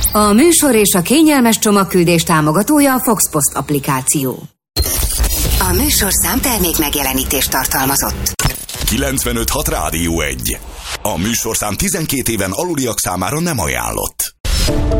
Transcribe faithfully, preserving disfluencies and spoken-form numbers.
A műsor és a kényelmes csomagküldés támogatója a Foxpost applikáció. A műsorszám termék megjelenítést tartalmazott. kilencvenöt hat Rádió egy. A műsorszám tizenkét éven aluliak számára nem ajánlott.